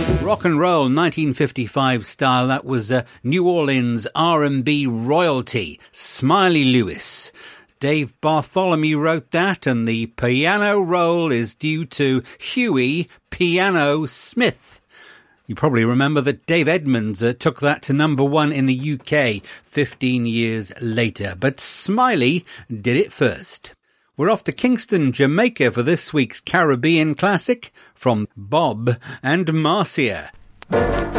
Rock and roll, 1955 style. That was New Orleans R&B royalty, Smiley Lewis. Dave Bartholomew wrote that, and the piano roll is due to Huey Piano Smith. You probably remember that Dave Edmunds took that to number one in the UK 15 years later, but Smiley did it first. We're off to Kingston, Jamaica for this week's Caribbean classic from Bob and Marcia.